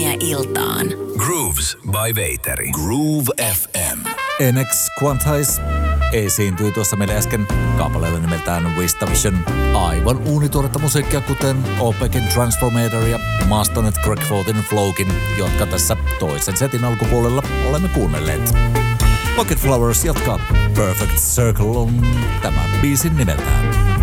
iltaan. Grooves by Veiteri. Groove FM. NX Quantize esiintyi tuossa meille äsken kaapaleella nimeltään Wistavision. Aivan uunituoretta musiikkia, kuten Opekin Transformator ja Mastonet Greg Fortin Flowkin, jotka tässä toisen setin alkupuolella olemme kuunnelleet. Pocket Flowers jatkaa Perfect Circle on tämän biisin nimeltään.